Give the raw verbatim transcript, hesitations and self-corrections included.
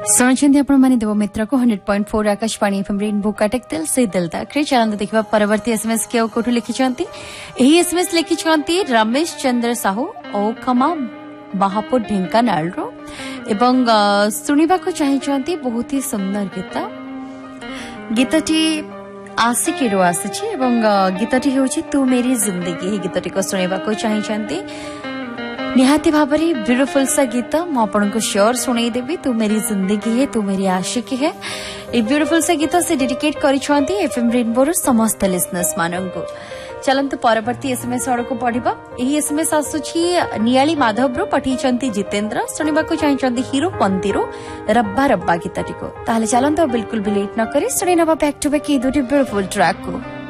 सुनछन्ती आपण माने देव मित्र को hundred point four Akashvani FM rainbow Cuttack दिल से दिल तक रे चलन देखिबा परवर्ती एसएमएस के कोठु लिखिचंती एही एसएमएस लिखिचंती रमेश चंद्र साहू ओ खमा महापुर ढेंकानाल रो एवं सुनिबा को चाहिचंती बहुत ही सुंदर गीत गीतटी आशिकी रो आसी एवं गीतटी होची तू मेरी जिंदगी ही गीतटी को सुनिबा को चाहिचंती निहाती भाबरी ब्यूटीफुल सा गीत मु आपको श्योर सुनाई देवी तू मेरी जिंदगी है तू मेरी आशिकी है ये ब्यूटीफुल सा गीत से डेडिकेट करिछंती एफएम रेनबो रो समस्त लिसनर्स मानंगु चलंतु परवर्ती एसएमएस को पढ़िबा एही एसएमएस आसुछि नियाली माधव रो पठिचंती जितेंद्र सुनिबा को चाहिचंती हीरो पंतीरो रब्बा रब्बा गीतटी को ताले चलंतु बिल्कुल भी लेट न करी सुनि नबा back to back E दुटी beautiful track को।